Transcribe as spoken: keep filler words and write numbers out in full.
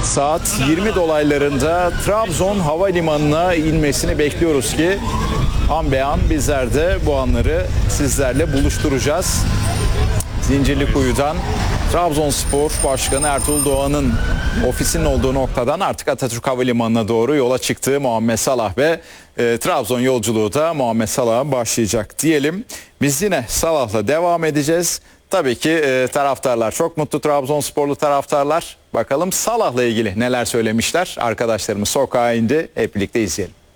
saat yirmi dolaylarında Trabzon Havalimanı'na inmesini bekliyoruz ki an be an bizler de bu anları sizlerle buluşturacağız. Zincirlikuyu'dan Trabzonspor Başkanı Ertuğrul Doğan'ın ofisinin olduğu noktadan artık Atatürk Havalimanı'na doğru yola çıktığı Muhammed Salah ve e, Trabzon yolculuğu da Muhammed Salah'a başlayacak diyelim. Biz yine Salah'la devam edeceğiz. Tabii ki e, taraftarlar çok mutlu, Trabzonsporlu taraftarlar. Bakalım Salah'la ilgili neler söylemişler. Arkadaşlarımız sokağa indi. Hep birlikte izleyelim.